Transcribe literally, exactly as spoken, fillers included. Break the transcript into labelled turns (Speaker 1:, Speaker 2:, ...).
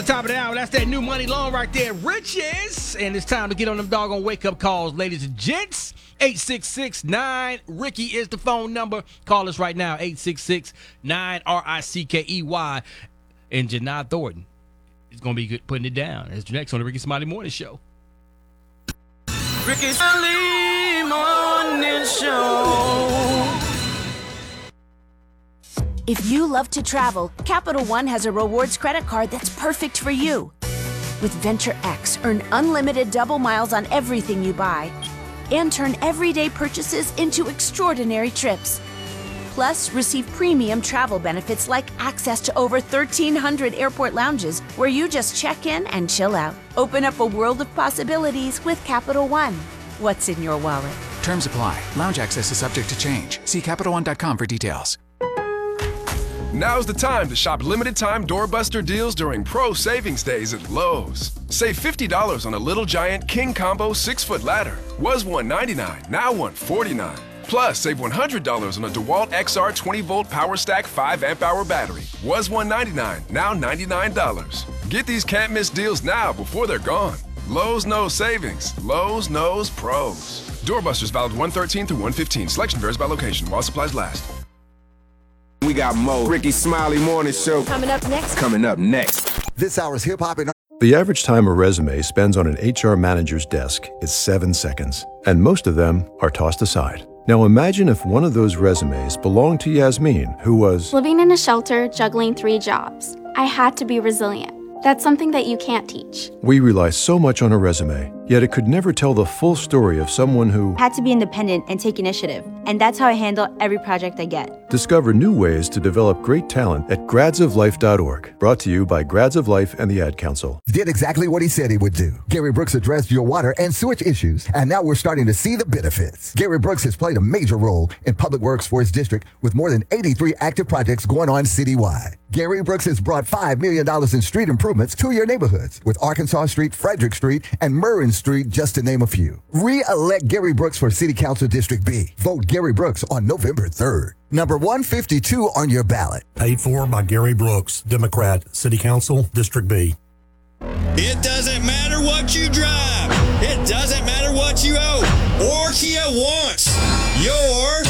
Speaker 1: the top of the hour. That's that new money loan right there, Riches. And it's time to get on them doggone wake-up calls, ladies and gents. eight six six nine Ricky is the phone number. Call us right now, eight six six nine R I C K E Y. And Janai Thornton is going to be good putting it down. That's next on the Ricky Smiley Morning Show.
Speaker 2: Ricky Smiley Morning Show.
Speaker 3: If you love to travel, Capital One has a rewards credit card that's perfect for you. With Venture X, earn unlimited double miles on everything you buy and turn everyday purchases into extraordinary trips. Plus, receive premium travel benefits like access to over thirteen hundred airport lounges where you just check in and chill out. Open up a world of possibilities with Capital One. What's in your wallet?
Speaker 4: Terms apply. Lounge access is subject to change. See Capital One dot com for details.
Speaker 5: Now's the time to shop limited-time doorbuster deals during Pro Savings Days at Lowe's. Save fifty dollars on a Little Giant King Combo six-foot ladder. Was one ninety-nine, now one forty-nine. Plus, save one hundred dollars on a DeWalt X R twenty-volt Power Stack five amp hour battery. Was one ninety-nine, now ninety-nine dollars. Get these can't-miss deals now before they're gone. Lowe's knows savings. Lowe's knows pros. Doorbusters valid one thirteen through one fifteen. Selection varies by location while supplies last.
Speaker 6: We got more Ricky Smiley Morning Show
Speaker 3: Coming up next.
Speaker 6: coming up next.
Speaker 7: This hour's hip hop and
Speaker 8: The average time a resume spends on an H R manager's desk is seven seconds, and most of them are tossed aside. Now imagine if one of those resumes belonged to Yasmin, who was
Speaker 9: living in a shelter, juggling three jobs. I had to be resilient. That's something that you can't teach.
Speaker 8: We rely so much on a resume, yet it could never tell the full story of someone who
Speaker 10: had to be independent and take initiative. And that's how I handle every project I get.
Speaker 8: Discover new ways to develop great talent at grads of life dot org. Brought to you by Grads of Life and the Ad Council.
Speaker 7: did exactly what he said he would do. Gary Brooks addressed your water and sewage issues, and now we're starting to see the benefits. Gary Brooks has played a major role in public works for his district with more than eighty-three active projects going on citywide. Gary Brooks has brought five million dollars in street improvements to your neighborhoods with Arkansas Street, Frederick Street, and Murrin Street, just to name a few. Re-elect Gary Brooks for City Council District B. Vote Gary Brooks on November third. Number one fifty-two on your ballot.
Speaker 11: Paid for by Gary Brooks, Democrat, City Council, District B.
Speaker 12: It doesn't matter what you drive. It doesn't matter what you owe or Kia wants. Your